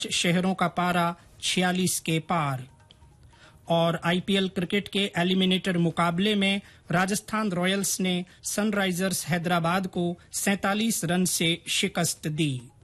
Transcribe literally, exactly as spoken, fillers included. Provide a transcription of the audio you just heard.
शहरों का पारा छियालीस के पार। और आईपीएल क्रिकेट के एलिमिनेटर मुकाबले में राजस्थान रॉयल्स ने सनराइजर्स हैदराबाद को सैंतालीस रन से शिकस्त दी।